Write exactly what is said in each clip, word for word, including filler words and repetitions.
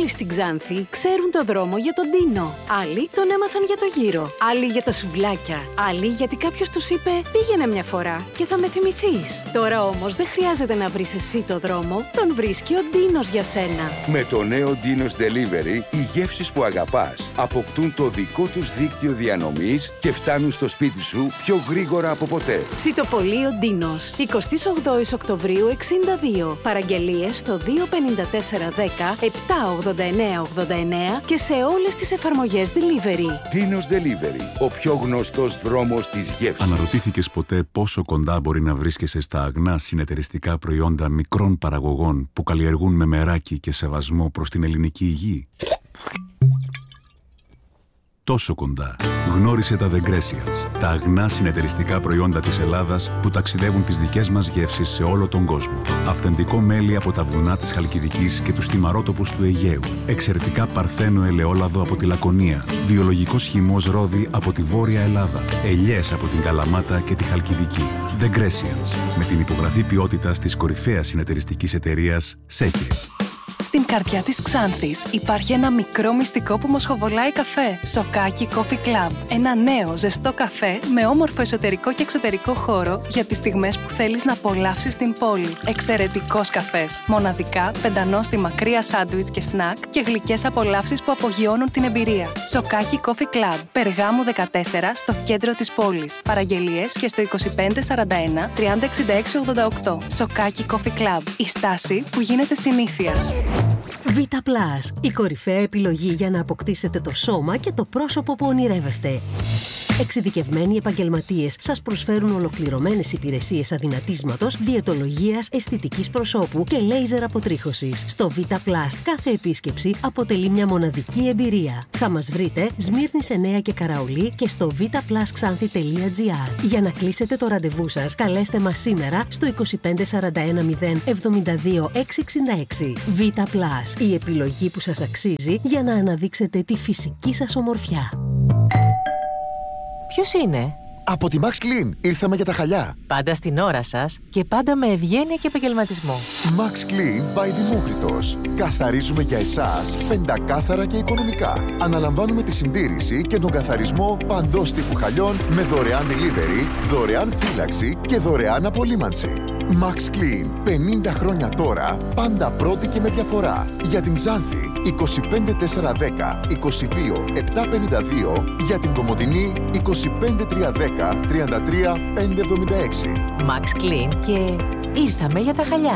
Όλοι στην Ξάνθη ξέρουν το δρόμο για τον Ντίνο. Άλλοι τον έμαθαν για το γύρο. Άλλοι για τα σουβλάκια. Άλλοι γιατί κάποιος τους είπε πήγαινε μια φορά και θα με θυμηθείς. Τώρα όμως δεν χρειάζεται να βρεις εσύ το δρόμο, τον βρίσκει ο Ντίνος για σένα. Με το νέο Ντίνος Delivery, οι γεύσεις που αγαπάς αποκτούν το δικό τους δίκτυο διανομής και φτάνουν στο σπίτι σου πιο γρήγορα από ποτέ. Ψητοπολείο Ντίνος, εικοστή όγδοη Οκτωβρίου εξήντα δύο. Παραγγελίες στο δύο πέντε τέσσερα δέκα επτά ογδόντα εννέα ογδόντα εννέα και σε όλες τις εφαρμογές delivery. Ντίνος Delivery, ο πιο γνωστός δρόμος της γεύσης. Αναρωτήθηκες ποτέ πόσο κοντά μπορεί να βρίσκεσαι στα αγνά συνεταιριστικά προϊόντα μικρών παραγωγών που καλλιεργούν με μεράκι και σεβασμό προς την ελληνική υγεία? Τόσο κοντά. Γνώρισε τα The Grecials, τα αγνά συνεταιριστικά προϊόντα της Ελλάδας που ταξιδεύουν τις δικές μας γεύσεις σε όλο τον κόσμο. Αυθεντικό μέλι από τα βουνά της Χαλκιδικής και τους θυμαρότοπους του Αιγαίου. Εξαιρετικά παρθένο ελαιόλαδο από τη Λακωνία. Βιολογικός χυμός ρόδι από τη Βόρεια Ελλάδα. Ελιές από την Καλαμάτα και τη Χαλκιδική. The Grecials, με την υπογραφή ποιότητας της κορυφαίας συνεταιριστικής εταιρείας Σέκε. Στην καρδιά της Ξάνθης υπάρχει ένα μικρό μυστικό που μοσχοβολάει καφέ. Σοκάκι Coffee Club. Ένα νέο ζεστό καφέ με όμορφο εσωτερικό και εξωτερικό χώρο για τις στιγμές που θέλεις να απολαύσεις την πόλη. Εξαιρετικός καφές. Μοναδικά, πεντανόστιμα κρύα σάντουιτς και σνακ και γλυκές απολαύσεις που απογειώνουν την εμπειρία. Σοκάκι Coffee Club. Περγάμου δεκατέσσερα στο κέντρο της πόλης. Παραγγελίες και στο είκοσι πέντε σαράντα ένα τριάντα εξήντα έξι ογδόντα οκτώ. Σοκάκι Coffee Club. Η στάση που γίνεται συνήθεια. Vita Plus, η κορυφαία επιλογή για να αποκτήσετε το σώμα και το πρόσωπο που ονειρεύεστε. Εξειδικευμένοι επαγγελματίες σας προσφέρουν ολοκληρωμένες υπηρεσίες αδυνατίσματος, διαιτολογίας, αισθητικής προσώπου και λέιζερ αποτρίχωσης. Στο Vita Plus κάθε επίσκεψη αποτελεί μια μοναδική εμπειρία. Θα μας βρείτε Σμύρνης εννέα και Καραολί και στο βιταπλασξάνθη τελεία τζι άρ. Για να κλείσετε το ραντεβού σας, καλέστε μας σήμερα στο είκοσι πέντε σαράντα ένα μηδέν εβδομήντα δύο εξακόσια εξήντα έξι. Vita Plus, η επιλογή που σας αξίζει για να αναδείξετε τη φυσική σας ομορφιά. Ποιος είναι? Από τη Max Clean. Ήρθαμε για τα χαλιά. Πάντα στην ώρα σας και πάντα με ευγένεια και επαγγελματισμό. Max Clean by Δημόκριτος. Καθαρίζουμε για εσάς πεντακάθαρα και οικονομικά. Αναλαμβάνουμε τη συντήρηση και τον καθαρισμό παντός τύπου χαλιών με δωρεάν delivery, δωρεάν φύλαξη και δωρεάν απολύμανση. Max Clean. πενήντα χρόνια τώρα, πάντα πρώτη και με διαφορά. Για την Ξάνθη, είκοσι πέντε τέσσερα δέκα είκοσι δύο επτακόσια πενήντα δύο. Για την Κομοτηνή, είκοσι πέντε τριακόσια δέκα τριάντα τρία πεντακόσια εβδομήντα έξι. Max Clean και ήρθαμε για τα χαλιά.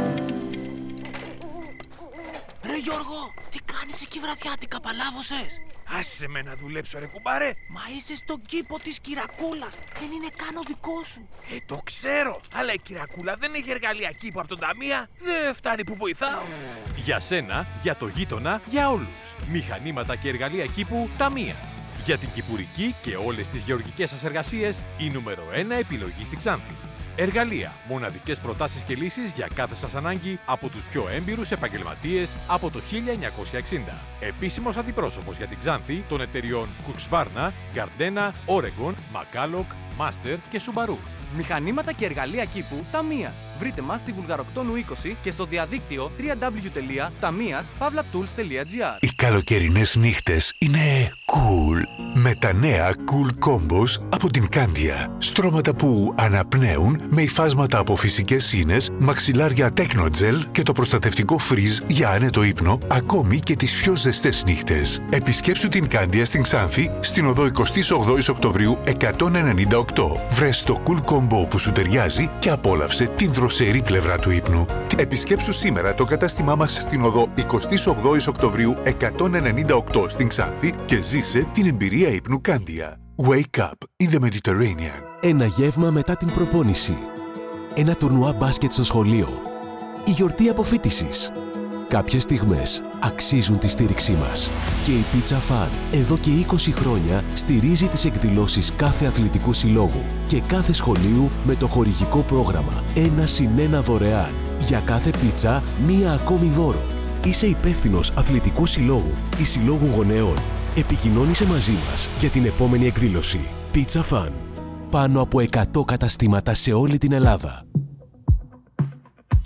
Ρε Γιώργο, τι κάνεις εκεί βραδιάτικα, παλάβωσες? Άσε με να δουλέψω ρε κουμπάρε. Μα είσαι στον κήπο της Κυρακούλας, δεν είναι καν ο δικό σου. Ε, το ξέρω, αλλά η Κυρακούλα δεν έχει εργαλεία κήπου από τον Ταμεία. Δεν φτάνει που βοηθάω. Για σένα, για το γείτονα, για όλους. Μηχανήματα και εργαλεία κήπου Ταμείας. Για την κυπουρική και όλες τις γεωργικές σας εργασίες, η νούμερο ένα επιλογή στη Ξάνθη. Εργαλεία, μοναδικές προτάσεις και λύσεις για κάθε σας ανάγκη από τους πιο έμπειρους επαγγελματίες από το χίλια εννιακόσια εξήντα. Επίσημος αντιπρόσωπος για την Ξάνθη των εταιριών Husqvarna, Gardena, Oregon, Macalloch, Master και Subaru. Μηχανήματα και εργαλεία κήπου Ταμείας. Βρείτε μας στη Βουλγαροκτόνου είκοσι και στο διαδίκτυο double-u double-u double-u τελεία ταμείας παύλα τουλς τελεία τζι άρ. Οι καλοκαιρινές νύχτες είναι cool με τα νέα Cool Combos από την Candia. Στρώματα που αναπνέουν με υφάσματα από φυσικές σύνες, μαξιλάρια Technogel και το προστατευτικό φριζ για άνετο ύπνο, ακόμη και τις πιο ζεστές νύχτες. Επισκέψου την Candia στην Ξάνθη, στην οδό εικοστή όγδοη Οκτωβρίου εκατόν ενενήντα οκτώ. Βρες το Cool Combo που σου ταιριάζει και απόλαυσε την δροσερή πλευρά του ύπνου. Επισκέψου σήμερα το κατάστημά μας στην οδό εικοστή όγδοη Οκτωβρίου εκατόν ενενήντα οκτώ στην Ξάνθη και ζήσε την εμπειρία ύπνου Candia. Wake up in the Mediterranean. Ένα γεύμα μετά την προπόνηση. Ένα τουρνουά μπάσκετ στο σχολείο. Η γιορτή αποφοίτησης. Κάποιες στιγμές αξίζουν τη στήριξή μας. Και η Pizza Fun εδώ και είκοσι χρόνια στηρίζει τις εκδηλώσεις κάθε αθλητικού συλλόγου και κάθε σχολείου με το χορηγικό πρόγραμμα ένα συν ένα δωρεάν. Για κάθε πίτσα μία ακόμη δώρο. Είσαι υπεύθυνος αθλητικού συλλόγου ή συλλόγου γονέων. Επικοινώνησε μαζί μας για την επόμενη εκδήλωση. Pizza Fun. Πάνω από εκατό καταστήματα σε όλη την Ελλάδα.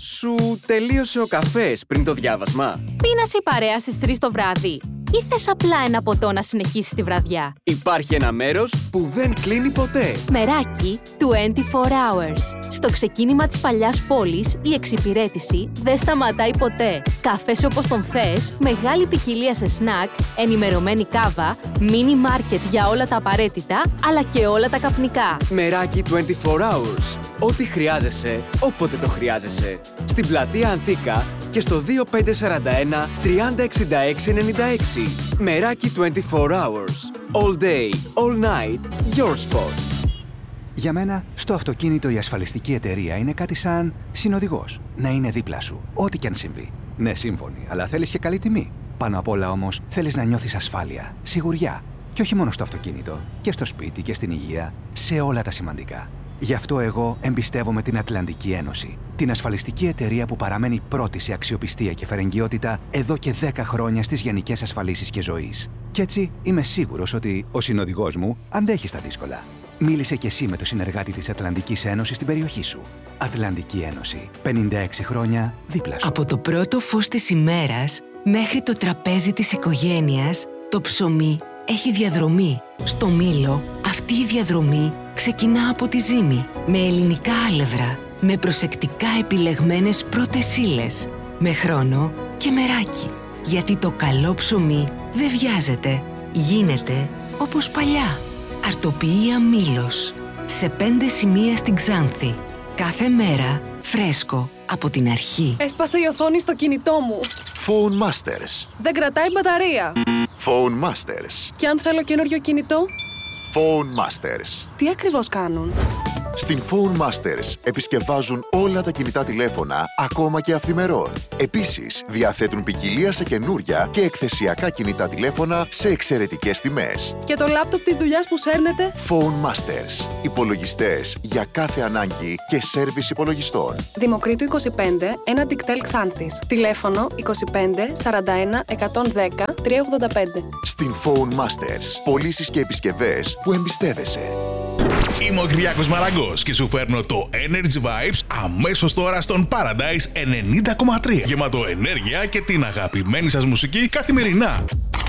Σου τελείωσε ο καφές πριν το διάβασμα? Πίνασε η παρέα στις τρεις το βράδυ ή θες απλά ένα ποτό να συνεχίσεις τη βραδιά? Υπάρχει ένα μέρος που δεν κλείνει ποτέ. Μεράκι είκοσι τέσσερις hours. Στο ξεκίνημα της παλιάς πόλης, η εξυπηρέτηση δεν σταματάει ποτέ. Καφές όπως τον θες, μεγάλη ποικιλία σε σνακ, ενημερωμένη κάβα, μίνι μάρκετ για όλα τα απαραίτητα, αλλά και όλα τα καπνικά. Μεράκι είκοσι τέσσερις hours. Ό,τι χρειάζεσαι, όποτε το χρειάζεσαι. Στην πλατεία Αντίκα και στο δύο πέντε τέσσερα ένα τριάντα εξήντα έξι ενενήντα έξι. Μεράκι είκοσι τέσσερις hours. All day, all night, your spot. Για μένα, στο αυτοκίνητο η ασφαλιστική εταιρεία είναι κάτι σαν συνοδηγός. Να είναι δίπλα σου, ό,τι κι αν συμβεί. Ναι, σύμφωνοι, αλλά θέλεις και καλή τιμή. Πάνω απ' όλα όμως, θέλεις να νιώθεις ασφάλεια, σιγουριά. Και όχι μόνο στο αυτοκίνητο, και στο σπίτι και στην υγεία, σε όλα τα σημαντικά. Γι' αυτό εγώ εμπιστεύομαι την Ατλαντική Ένωση, την ασφαλιστική εταιρεία που παραμένει πρώτη σε αξιοπιστία και φερεγγιότητα εδώ και δέκα χρόνια στις γενικές ασφαλίσεις και ζωής. Κι έτσι είμαι σίγουρος ότι ο συνοδηγός μου αντέχει στα δύσκολα. Μίλησε κι εσύ με το συνεργάτη της Ατλαντικής Ένωσης στην περιοχή σου. Ατλαντική Ένωση. πενήντα έξι χρόνια δίπλα σου. Από το πρώτο φως της ημέρας μέχρι το τραπέζι της οικογένειας, το ψωμί έχει διαδρομή. Στο Μήλο, αυτή η διαδρομή ξεκινά από τη ζύμη, με ελληνικά άλευρα, με προσεκτικά επιλεγμένες πρώτες ύλες, με χρόνο και μεράκι. Γιατί το καλό ψωμί δεν βιάζεται, γίνεται όπως παλιά. Αρτοποιία Μήλος, σε πέντε σημεία στην Ξάνθη. Κάθε μέρα φρέσκο από την αρχή. Έσπασε η οθόνη στο κινητό μου. Phone Masters. Δεν κρατάει μπαταρία. Phone Masters. Και αν θέλω καινούριο κινητό? Phone Masters. Τι ακριβώς κάνουν? Στην Phone Masters επισκευάζουν όλα τα κινητά τηλέφωνα, ακόμα και αυθημερών. Επίσης, διαθέτουν ποικιλία σε καινούρια και εκθεσιακά κινητά τηλέφωνα σε εξαιρετικές τιμές. Και το λάπτοπ της δουλειάς που σέρνετε? Phone Masters. Υπολογιστές για κάθε ανάγκη και σέρβις υπολογιστών. Δημοκρίτου είκοσι πέντε, ένα Ticktel Ξάνθης. Τηλέφωνο είκοσι πέντε σαράντα ένα εκατόν δέκα τριακόσια ογδόντα πέντε. Στην Phone Masters. Πωλήσεις και επισκευές που εμπιστεύεσαι. Είμαι ο Κυριάκος Μαραγκός και σου φέρνω το Energy Vibes αμέσως τώρα στον Paradise ενενήντα κόμμα τρία. Γεμάτο ενέργεια και την αγαπημένη σας μουσική καθημερινά.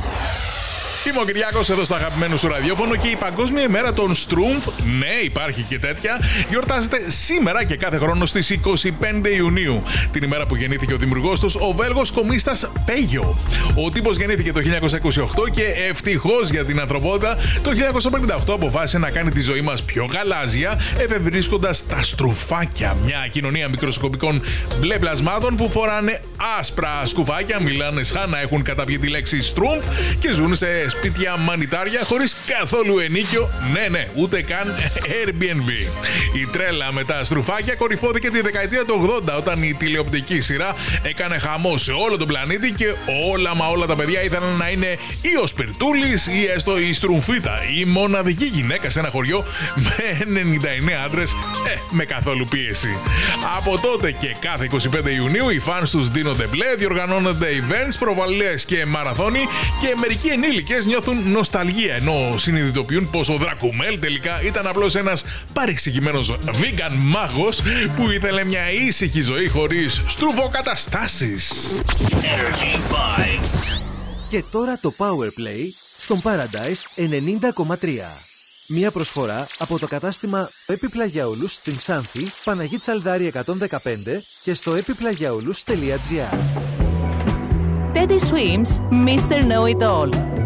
Είμαι ο Κυριάκος εδώ στο αγαπημένο σου ραδιόφωνο και η Παγκόσμια ημέρα των Στρούμφ, ναι υπάρχει και τέτοια, γιορτάζεται σήμερα και κάθε χρόνο στις είκοσι πέντε Ιουνίου. Την ημέρα που γεννήθηκε ο δημιουργός τους, ο Βέλγος κομίστας Πέγιο. Ο τύπος γεννήθηκε το χίλια εννιακόσια είκοσι οκτώ και ευτυχώς για την ανθρωπότητα το χίλια εννιακόσια πενήντα οκτώ αποφάσισε να κάνει τη ζωή μας πιο γαλάζια, εφευρίσκοντας τα στρουφάκια, μια κοινωνία μικροσκοπικών μπλε πλασμάτων που φοράνε άσπρα σκουφάκια, μιλάνε σαν να έχουν καταπιεί τη λέξη Στρούμφ και ζουν σε σπίτια μανιτάρια χωρίς καθόλου ενίκιο, ναι ναι, ούτε καν Airbnb. Η τρέλα με τα στρουφάκια κορυφώθηκε τη δεκαετία του ογδόντα όταν η τηλεοπτική σειρά έκανε χαμό σε όλο τον πλανήτη και όλα μα όλα τα παιδιά ήθελαν να είναι ή ο Σπιρτούλης ή έστω η Στρουμφίτα, η μοναδική γυναίκα σε ένα χωριό με ενενήντα εννέα άντρες ε, με καθόλου πίεση. Από τότε και κάθε είκοσι πέντε Ιουνίου οι φανς τους δίνονται μπλε, διοργανώνονται events, προβαλλές και μαραθώνοι και μερικοί ενήλικες νιώθουν νοσταλγία, ενώ συνειδητοποιούν πως ο Δρακουμέλ τελικά ήταν απλώς ένας παρεξηγημένος vegan μάγος που ήθελε μια ήσυχη ζωή χωρίς στρουβοκαταστάσεις. Και τώρα το Power Play στον Paradise ενενήντα κόμμα τρία. Μια προσφορά από το κατάστημα Επιπλαγιαούλους στην Ξάνθη, Παναγή Τσαλδάρη εκατόν δεκαπέντε και στο επιπλαγιαούλους τελεία τζι άρ. Teddy Swims, μίστερ Know It All.